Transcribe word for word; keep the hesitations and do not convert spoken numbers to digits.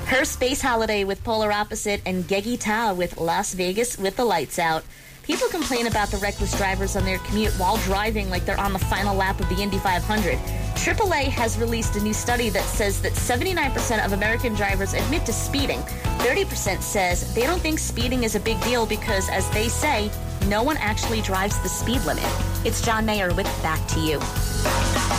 Her Space Holiday with Polar Opposite, and Geggy Ta with Las Vegas with the Lights Out. People complain about the reckless drivers on their commute while driving like they're on the final lap of the Indy five hundred. triple A has released a new study that says that seventy-nine percent of American drivers admit to speeding. thirty percent says they don't think speeding is a big deal because, as they say, no one actually drives the speed limit. It's John Mayer with Back to You.